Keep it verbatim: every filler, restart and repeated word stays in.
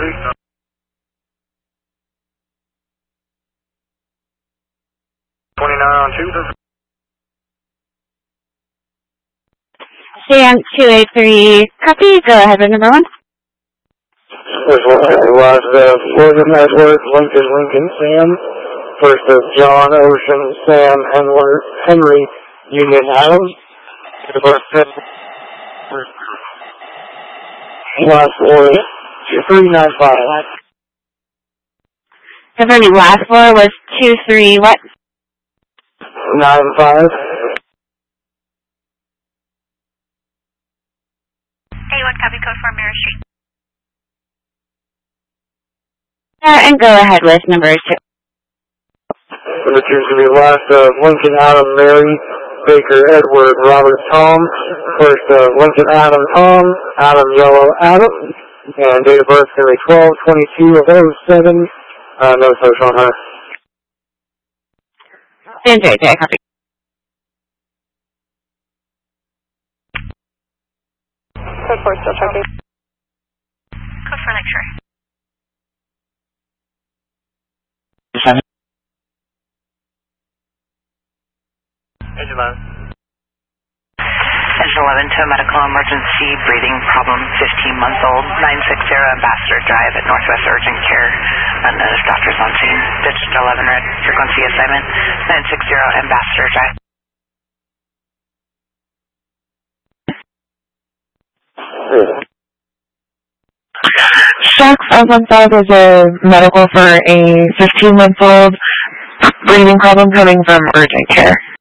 twenty-nine on two. Sam two eight three, copy. Go ahead with number one. This was uh, William Edward, Lincoln, Lincoln, Sam. First of John, Ocean, Sam, Henry, Henry, Union, Adams. Last four, three nine five. The very last four was two three what? Nine five. A one, copy code for Mirror Street. Uh, and go ahead with number two. Number two is going to be last of Lincoln, Adam, Mary, Baker, Edward, Robert, Tom. First of Lincoln, Adam, Tom, Adam, Yellow, Adam. And date of birth is going to be twelve twenty-two of oh seven. Uh, no social on her. And J J, copy. Code four, still checking. Code for lecture. Edge eleven. Edge eleven to a medical emergency, breathing problem, fifteen months old, nine sixty Ambassador Drive at Northwest Urgent Care. Unknown doctors on scene. District eleven red, frequency assignment, nine sixty Ambassador Drive. Shock five one five is a medical for a fifteen month old breathing problem coming from urgent care.